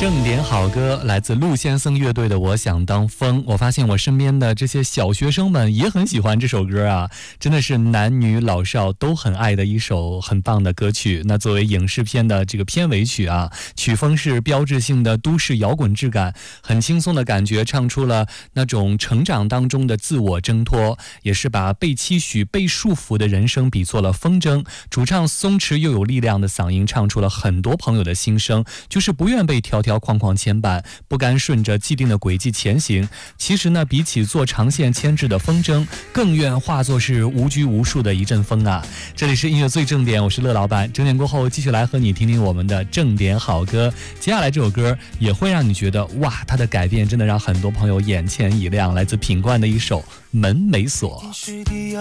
正点好歌来自陆先生乐队的《我想当风》。我发现我身边的这些小学生们也很喜欢这首歌啊，真的是男女老少都很爱的一首很棒的歌曲。那作为影视片的这个片尾曲啊，曲风是标志性的都市摇滚质感，很轻松的感觉，唱出了那种成长当中的自我挣脱，也是把被期许被束缚的人生比作了风筝。主唱松弛又有力量的嗓音唱出了很多朋友的心声，就是不愿被条条框框牵绊，不甘顺着既定的轨迹前行。其实呢，比起做长线牵制的风筝，更愿化作是无拘无束的一阵风啊。这里是音乐最正点，我是乐老板。整点过后继续来和你听听我们的正点好歌。接下来这首歌也会让你觉得哇，它的改变真的让很多朋友眼前一亮，来自品冠的一首《门没锁》。